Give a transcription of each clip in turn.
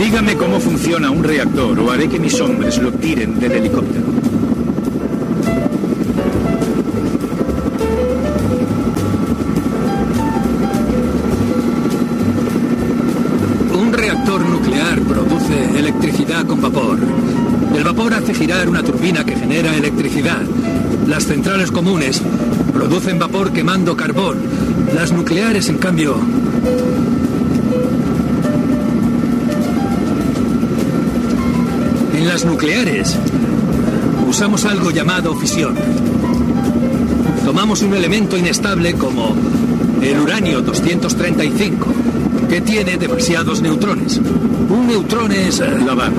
Dígame cómo funciona un reactor o haré que mis hombres lo tiren del helicóptero. Un reactor nuclear produce electricidad con vapor. El vapor hace girar una turbina que genera electricidad. Las centrales comunes producen vapor quemando carbón. Las nucleares, en cambio... En las nucleares usamos algo llamado fisión. Tomamos un elemento inestable como el uranio 235, que tiene demasiados neutrones. Un neutrón es... La bala.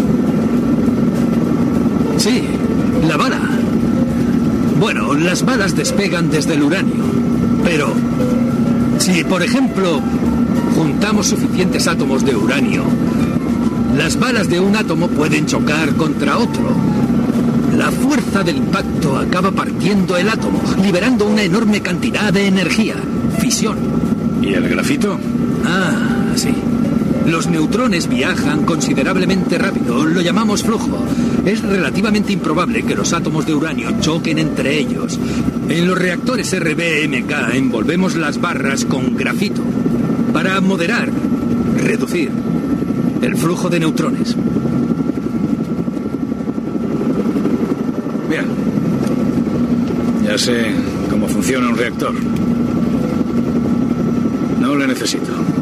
Sí, la bala. Bueno, las balas despegan desde el uranio. Pero si, por ejemplo, juntamos suficientes átomos de uranio, las balas de un átomo pueden chocar contra otro. La fuerza del impacto acaba partiendo el átomo, liberando una enorme cantidad de energía. Fisión. ¿Y el grafito? Ah, sí. Los neutrones viajan considerablemente rápido, lo llamamos flujo. Es relativamente improbable que los átomos de uranio choquen entre ellos. En los reactores RBMK envolvemos las barras con grafito para moderar, reducir el flujo de neutrones. Bien. Ya sé cómo funciona un reactor. No le necesito.